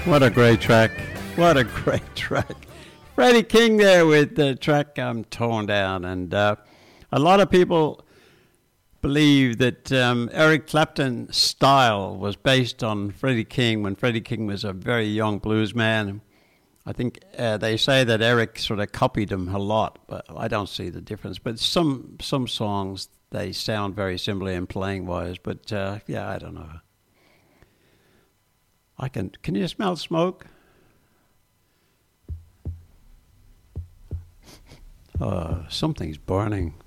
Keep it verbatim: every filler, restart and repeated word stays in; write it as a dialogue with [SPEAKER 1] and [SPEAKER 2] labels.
[SPEAKER 1] What a great track. What a great track. Freddie King there with the track I'm Torn Down. And uh, a lot of people believe that um, Eric Clapton's style was based on Freddie King when Freddie King was a very young blues man. I think uh, they say that Eric sort of copied him a lot, but I don't see the difference. But some some songs, they sound very similar in playing-wise. But, uh, yeah, I don't know. I can. Can you smell smoke? Uh, something's burning.